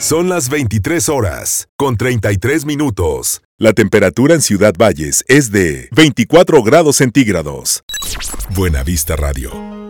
Son las 23 horas, con 33 minutos. La temperatura en Ciudad Valles es de 24 grados centígrados. Buena Vista Radio.